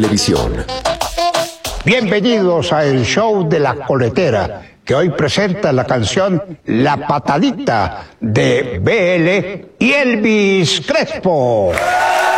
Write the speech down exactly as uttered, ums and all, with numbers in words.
Televisión. Bienvenidos a el show de la coletera, que hoy presenta la canción La Patadita de B L y Elvis Crespo.